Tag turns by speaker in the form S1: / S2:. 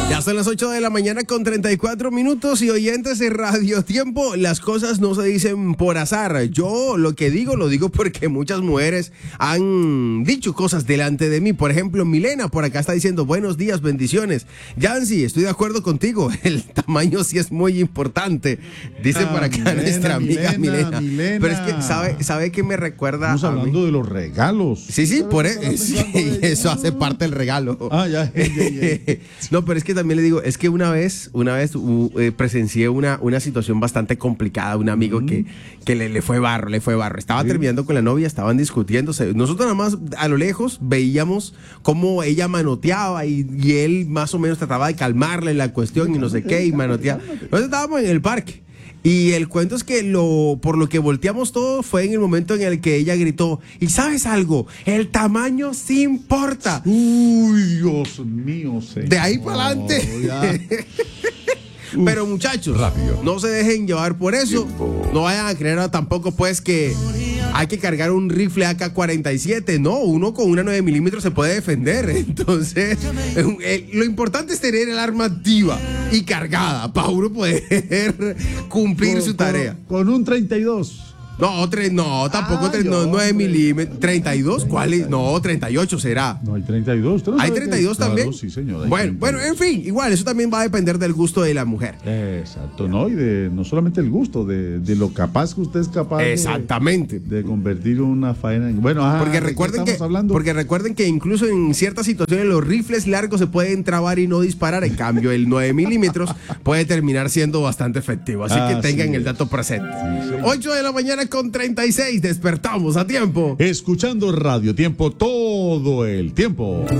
S1: Ya son las 8 de la mañana con 34 minutos y oyentes de Radio Tiempo, las cosas no se dicen por azar. Yo lo que digo, lo digo porque muchas mujeres han dicho cosas delante de mí. Por ejemplo, Milena por acá está diciendo buenos días, bendiciones. Yancy, estoy de acuerdo contigo, el tamaño sí es muy importante. Dice por acá nuestra amiga Milena. Pero es que, ¿sabe qué me recuerda?
S2: Estamos hablando de los regalos.
S1: Sí, por eso. Sí, eso hace parte del regalo.
S2: Ya.
S1: No, pero es que también le digo, es que una vez presencié una situación bastante complicada, un amigo que le fue barro. Estaba terminando con la novia, estaban discutiéndose. Nosotros nada más a lo lejos veíamos cómo ella manoteaba y él más o menos trataba de calmarle la cuestión y no sé qué, y manoteaba. Nosotros estábamos en el parque. Y el cuento es que por lo que volteamos todos fue en el momento en el que ella gritó, ¿y sabes algo? El tamaño sí importa.
S2: Uy, Dios mío, señor.
S1: De ahí para adelante. Pero muchachos, no se dejen llevar por eso. No vayan a creer tampoco pues que hay que cargar un rifle AK-47. No, uno con una 9 milímetros se puede defender. Entonces, lo importante es tener el arma activa y cargada para uno poder cumplir su tarea.
S2: Con un 32.
S1: No, tampoco 9 milímetros. ¿32? ¿Cuál es? No, 38 será.
S2: No, hay 32.
S1: ¿Hay 32 también?
S2: Sí, señor.
S1: Bueno, en fin, igual, eso también va a depender del gusto de la mujer.
S2: Exacto, ¿no? Y no solamente el gusto, de lo capaz que usted es capaz
S1: exactamente
S2: de convertir una faena en... Bueno,
S1: porque recuerden que incluso en ciertas situaciones los rifles largos se pueden trabar y no disparar. En cambio, el 9 milímetros puede terminar siendo bastante efectivo. Así que tengan el dato presente. Sí. 8 de la mañana con 36, despertamos a tiempo.
S2: Escuchando Radio Tiempo todo el tiempo.